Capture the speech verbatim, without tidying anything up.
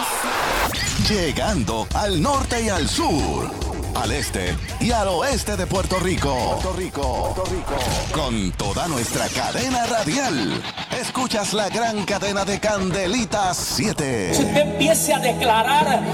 Llegando al norte y al sur, al este y al oeste de Puerto Rico. Puerto Rico, Puerto Rico. Con toda nuestra cadena radial. Escuchas la gran cadena de Candelitas siete. Si usted empiece a declarar